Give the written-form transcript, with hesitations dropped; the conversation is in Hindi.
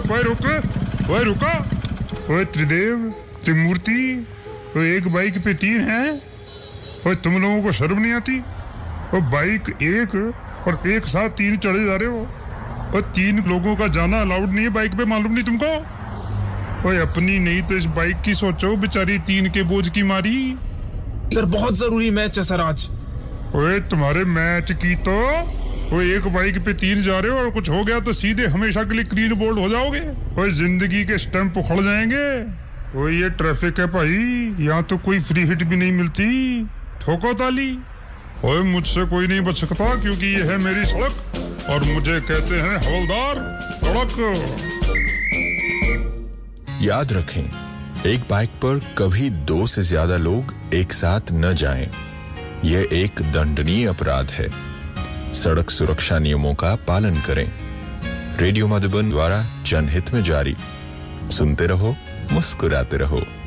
ओए रुक, ओए रुका, ओए त्रिदेव, त्रिमूर्ति, ओए एक बाइक पे 3 हैं। ओए तुम लोगों को शर्म नहीं आती? ओ बाइक एक और एक साथ 3 चढ़े जा रहे हो। और 3 लोगों का जाना अलाउड नहीं है बाइक पे, मालूम नहीं तुमको? ओए अपनी नहीं तो इस बाइक की सोचो, बेचारी 3 के बोझ की मारी। सर बहुत जरूरी मैच है सर आज। ओए तुम्हारे मैच की तो ओए एक बाइक पे 3 जा रहे हो और कुछ हो गया तो सीधे हमेशा के लिए क्लीन बोल्ड हो जाओगे। ओए जिंदगी के स्टैंप उखड़ जाएंगे। ओए ये ट्रैफिक है भाई, यहाँ तो कोई फ्री हिट भी नहीं मिलती, ठोको ताली। ओए मुझसे कोई नहीं बच सकता क्योंकि ये है मेरी सड़क और मुझे कहते हैं हवलदार सड़क। याद रखें, एक बाइक पर कभी 2 से ज्यादा लोग एक साथ न जाएं। यह एक दंडनीय अपराध है। सड़क सुरक्षा नियमों का पालन करें। रेडियो मधुबन द्वारा जनहित में जारी। सुनते रहो, मुस्कुराते रहो।